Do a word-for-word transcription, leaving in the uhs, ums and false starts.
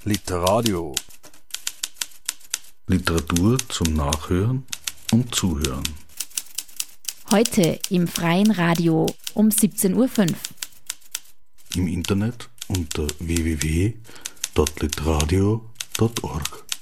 Literadio. Literatur zum Nachhören und Zuhören. Heute im Freien Radio um siebzehn Uhr fünf. Im Internet unter w w w punkt literadio punkt org.